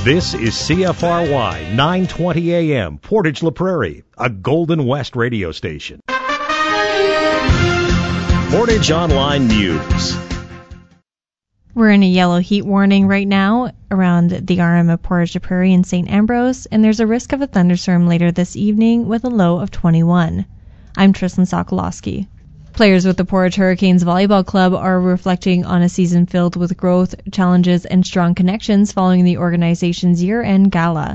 This is CFRY 920 AM, Portage La Prairie, a Golden West radio station. Portage Online News. We're in a yellow heat warning right now around the RM of Portage La Prairie and St. Ambrose, and there's a risk of a thunderstorm later this evening with a low of 21. I'm Tristan Sokolowski. Players with the Portage Hurricanes Volleyball Club are reflecting on a season filled with growth, challenges, and strong connections following the organization's year-end gala.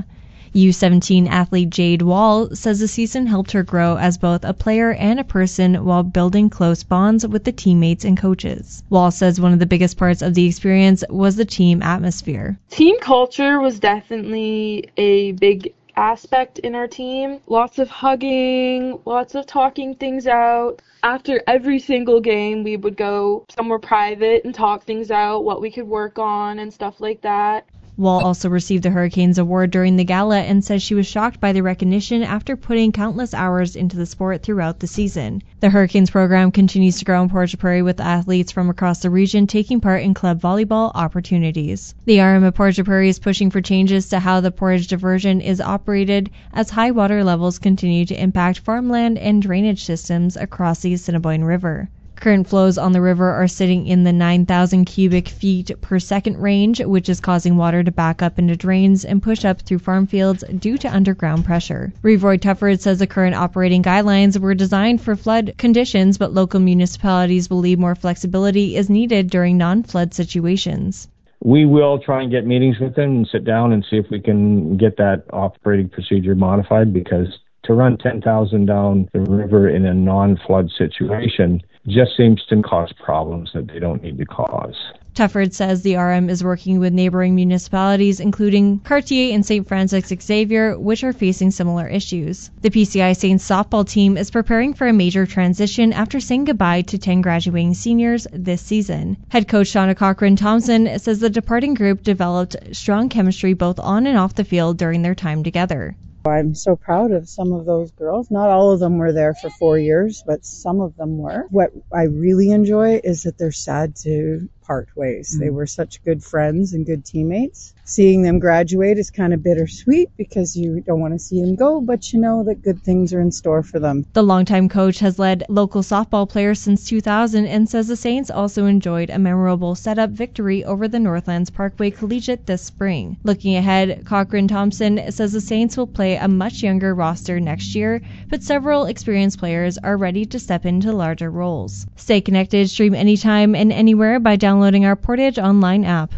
U17 athlete Jade Wall says the season helped her grow as both a player and a person while building close bonds with the teammates and coaches. Wall says one of the biggest parts of the experience was the team atmosphere. Team culture was definitely a big aspect in our team. Lots of hugging, lots of talking things out. After every single game, we would go somewhere private and talk things out, what we could work on and stuff like that. Wall also received the Hurricanes Award during the gala and says she was shocked by the recognition after putting countless hours into the sport throughout the season. The Hurricanes program continues to grow in Portage La Prairie with athletes from across the region taking part in club volleyball opportunities. The RM of Portage La Prairie is pushing for changes to how the Portage diversion is operated as high water levels continue to impact farmland and drainage systems across the Assiniboine River. Current flows on the river are sitting in the 9,000 cubic feet per second range, which is causing water to back up into drains and push up through farm fields due to underground pressure. Revoy Tufford says the current operating guidelines were designed for flood conditions, but local municipalities believe more flexibility is needed during non-flood situations. We will try and get meetings with them and sit down and see if we can get that operating procedure modified, because to run 10,000 down the river in a non-flood situation just seems to cause problems that they don't need to cause. Tufford says the RM is working with neighboring municipalities, including Cartier and St. Francis Xavier, which are facing similar issues. The PCI Saints softball team is preparing for a major transition after saying goodbye to 10 graduating seniors this season. Head coach Shauna Cochran-Thompson says the departing group developed strong chemistry both on and off the field during their time together. I'm so proud of some of those girls. Not all of them were there for 4 years, but some of them were. What I really enjoy is that they're sad to part ways. They were such good friends and good teammates. Seeing them graduate is kind of bittersweet because you don't want to see them go, but you know that good things are in store for them. The longtime coach has led local softball players since 2000 and says the Saints also enjoyed a memorable setup victory over the Northlands Parkway Collegiate this spring. Looking ahead, Cochran-Thompson says the Saints will play a much younger roster next year, but several experienced players are ready to step into larger roles. Stay connected, stream anytime and anywhere by downloading our Portage Online app.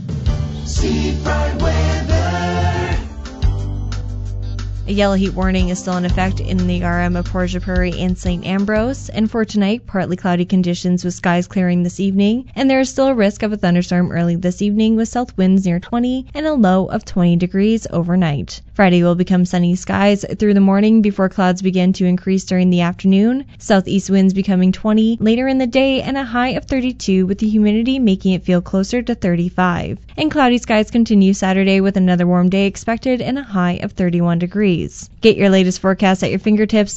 A yellow heat warning is still in effect in the RM of Portage La Prairie and St. Ambrose, and for tonight, partly cloudy conditions with skies clearing this evening, and there is still a risk of a thunderstorm early this evening with south winds near 20 and a low of 20 degrees overnight. Friday will become sunny skies through the morning before clouds begin to increase during the afternoon, southeast winds becoming 20 later in the day, and a high of 32 with the humidity making it feel closer to 35. And cloudy skies continue Saturday with another warm day expected and a high of 31 degrees. Get your latest forecast at your fingertips